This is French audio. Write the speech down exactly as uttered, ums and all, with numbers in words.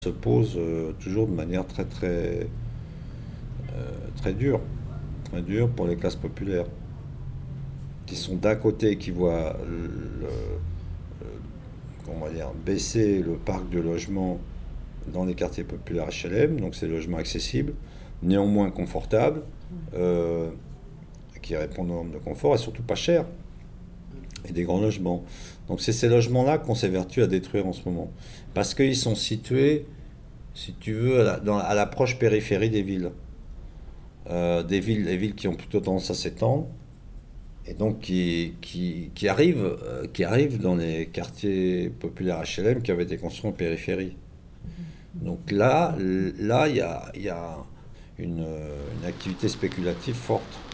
se pose euh, toujours de manière très très euh, très dure, très dure pour les classes populaires, qui sont d'un côté qui voient le, le- comment dire, baisser le parc de logements dans les quartiers populaires H L M, donc ces logements accessibles, néanmoins confortables, euh, qui répondent aux normes de confort et surtout pas chers, et des grands logements. Donc c'est ces logements-là qu'on s'évertue à détruire en ce moment, parce qu'ils sont situés, si tu veux, à la- dans- à l'approche périphérie des villes. Euh, des villes, des villes qui ont plutôt tendance à s'étendre, et donc qui, qui, qui arrivent, euh, qui arrivent dans les quartiers populaires H L M qui avaient été construits en périphérie. Donc là, là, il y a, il y a une, une activité spéculative forte.